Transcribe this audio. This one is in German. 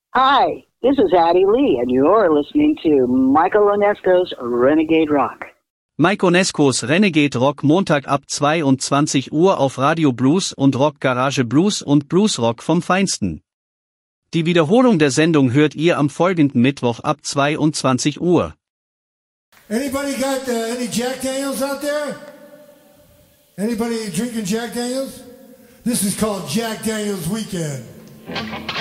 Hi, this is Addie Lee, and you're listening to Michael Onesco's Renegade Rock. Mike Onescos Renegade Rock Montag ab 22 Uhr auf Radio Blues und Rock Garage Blues und Bluesrock vom Feinsten. Die Wiederholung der Sendung hört ihr am folgenden Mittwoch ab 22 Uhr. Anybody got any Jack Daniels out there? Anybody drinking Jack Daniels? This is called Jack Daniels Weekend.